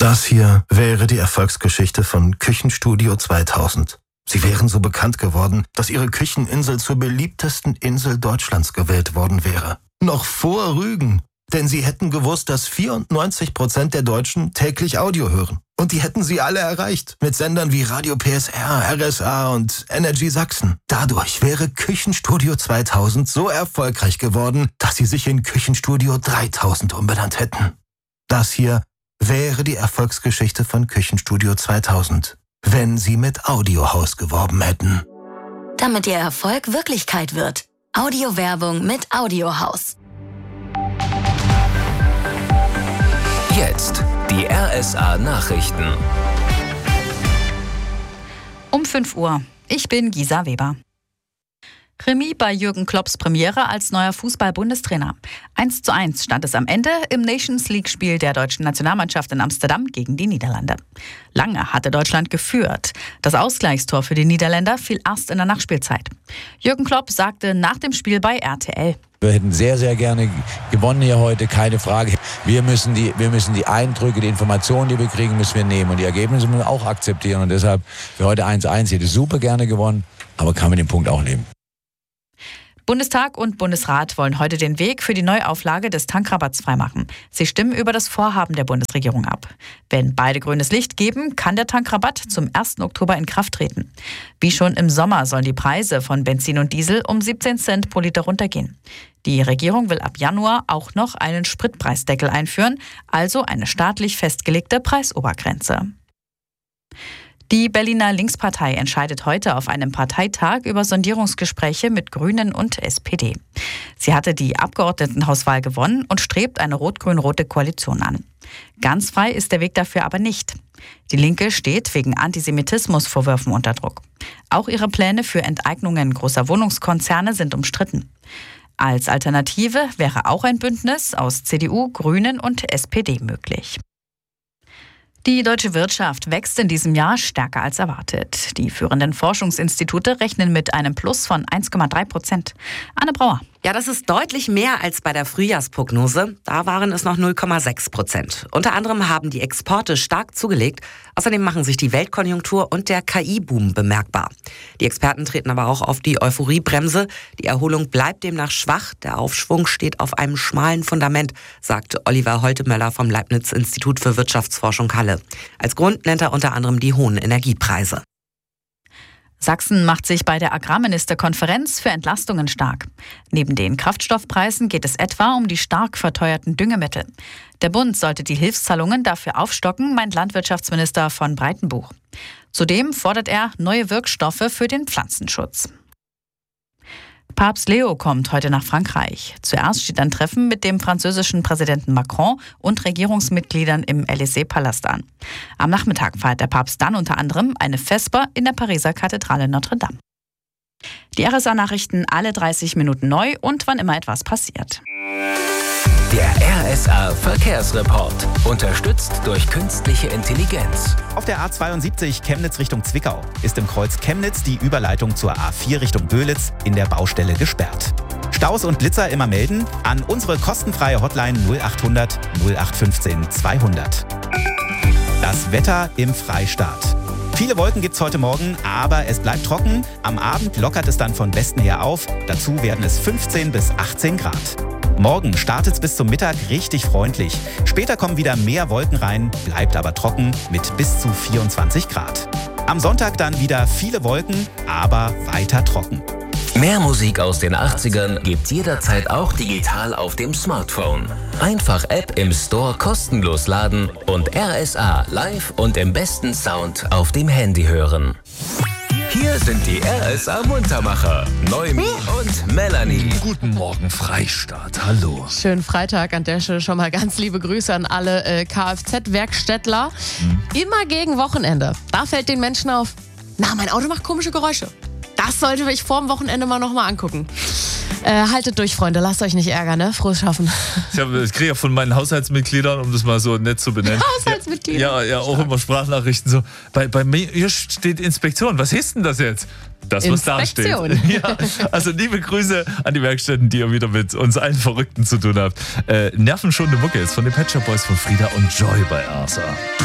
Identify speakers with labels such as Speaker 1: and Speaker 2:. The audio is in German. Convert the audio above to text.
Speaker 1: Das hier wäre die Erfolgsgeschichte von Küchenstudio 2000. Sie wären so bekannt geworden, dass ihre Kücheninsel zur beliebtesten Insel Deutschlands gewählt worden wäre. Noch vor Rügen. Denn sie hätten gewusst, dass 94% der Deutschen täglich Audio hören. Und die hätten sie alle erreicht. Mit Sendern wie Radio PSR, RSA und Energy Sachsen. Dadurch wäre Küchenstudio 2000 so erfolgreich geworden, dass sie sich in Küchenstudio 3000 umbenannt hätten. Das hier wäre die Erfolgsgeschichte von Küchenstudio 2000, wenn sie mit Audiohaus geworben hätten.
Speaker 2: Damit ihr Erfolg Wirklichkeit wird. Audiowerbung mit Audiohaus.
Speaker 3: Jetzt die RSA Nachrichten.
Speaker 4: Um 5 Uhr. Ich bin Gisa Weber. Remis bei Jürgen Klopps Premiere als neuer Fußball-Bundestrainer. 1:1 stand es am Ende im Nations-League-Spiel der deutschen Nationalmannschaft in Amsterdam gegen die Niederlande. Lange hatte Deutschland geführt. Das Ausgleichstor für die Niederländer fiel erst in der Nachspielzeit. Jürgen Klopp sagte nach dem Spiel bei RTL:
Speaker 5: Wir hätten sehr, sehr gerne gewonnen hier heute, keine Frage. Wir müssen die Eindrücke, die Informationen, die wir kriegen, müssen wir nehmen. Und die Ergebnisse müssen wir auch akzeptieren. Und deshalb für heute 1:1 hätte super gerne gewonnen, aber kann mit dem Punkt auch leben.
Speaker 4: Bundestag und Bundesrat wollen heute den Weg für die Neuauflage des Tankrabatts freimachen. Sie stimmen über das Vorhaben der Bundesregierung ab. Wenn beide grünes Licht geben, kann der Tankrabatt zum 1. Oktober in Kraft treten. Wie schon im Sommer sollen die Preise von Benzin und Diesel um 17 Cent pro Liter runtergehen. Die Regierung will ab Januar auch noch einen Spritpreisdeckel einführen, also eine staatlich festgelegte Preisobergrenze. Die Berliner Linkspartei entscheidet heute auf einem Parteitag über Sondierungsgespräche mit Grünen und SPD. Sie hatte die Abgeordnetenhauswahl gewonnen und strebt eine rot-grün-rote Koalition an. Ganz frei ist der Weg dafür aber nicht. Die Linke steht wegen Antisemitismusvorwürfen unter Druck. Auch ihre Pläne für Enteignungen großer Wohnungskonzerne sind umstritten. Als Alternative wäre auch ein Bündnis aus CDU, Grünen und SPD möglich. Die deutsche Wirtschaft wächst in diesem Jahr stärker als erwartet. Die führenden Forschungsinstitute rechnen mit einem Plus von 1,3%. Anne Brauer.
Speaker 6: Ja, das ist deutlich mehr als bei der Frühjahrsprognose. Da waren es noch 0,6%. Unter anderem haben die Exporte stark zugelegt. Außerdem machen sich die Weltkonjunktur und der KI-Boom bemerkbar. Die Experten treten aber auch auf die Euphoriebremse. Die Erholung bleibt demnach schwach. Der Aufschwung steht auf einem schmalen Fundament, sagte Oliver Holtemöller vom Leibniz-Institut für Wirtschaftsforschung Halle. Als Grund nennt er unter anderem die hohen Energiepreise.
Speaker 4: Sachsen macht sich bei der Agrarministerkonferenz für Entlastungen stark. Neben den Kraftstoffpreisen geht es etwa um die stark verteuerten Düngemittel. Der Bund sollte die Hilfszahlungen dafür aufstocken, meint Landwirtschaftsminister von Breitenbuch. Zudem fordert er neue Wirkstoffe für den Pflanzenschutz. Papst Leo kommt heute nach Frankreich. Zuerst steht ein Treffen mit dem französischen Präsidenten Macron und Regierungsmitgliedern im Élysée-Palast an. Am Nachmittag feiert der Papst dann unter anderem eine Vesper in der Pariser Kathedrale Notre-Dame. Die RSA-Nachrichten alle 30 Minuten neu und wann immer etwas passiert.
Speaker 3: Der RSA Verkehrsreport. Unterstützt durch künstliche Intelligenz.
Speaker 7: Auf der A72 Chemnitz Richtung Zwickau ist im Kreuz Chemnitz die Überleitung zur A4 Richtung Böhlitz in der Baustelle gesperrt. Staus und Blitzer immer melden an unsere kostenfreie Hotline 0800 0815 200. Das Wetter im Freistaat. Viele Wolken gibt's heute Morgen, aber es bleibt trocken. Am Abend lockert es dann von Westen her auf. Dazu werden es 15 bis 18 Grad. Morgen startet's bis zum Mittag richtig freundlich. Später kommen wieder mehr Wolken rein, bleibt aber trocken mit bis zu 24 Grad. Am Sonntag dann wieder viele Wolken, aber weiter trocken.
Speaker 3: Mehr Musik aus den 80ern gibt's jederzeit auch digital auf dem Smartphone. Einfach App im Store kostenlos laden und RSA live und im besten Sound auf dem Handy hören. Hier sind die RSA Muntermacher, Noemi und Melanie.
Speaker 8: Guten Morgen, Freistaat. Hallo.
Speaker 9: Schönen Freitag an der Stelle schon mal ganz liebe Grüße an alle Kfz-Werkstättler. Immer gegen Wochenende. Da fällt den Menschen auf, mein Auto macht komische Geräusche. Das sollte ich vor dem Wochenende mal nochmal angucken. Haltet durch, Freunde, lasst euch nicht ärgern, ne? Frohes Schaffen.
Speaker 8: Ich kriege ja von meinen Haushaltsmitgliedern, um das mal so nett zu benennen.
Speaker 9: Haushaltsmitglieder?
Speaker 8: Ja, auch immer Sprachnachrichten so. Bei mir hier steht Inspektion. Was ist denn das jetzt? Das, was da steht. Ja, also liebe Grüße an die Werkstätten, die ihr wieder mit uns allen Verrückten zu tun habt. Nervenschonende Mucke ist von den Pet Shop Boys von Frieda und Joy bei RSA.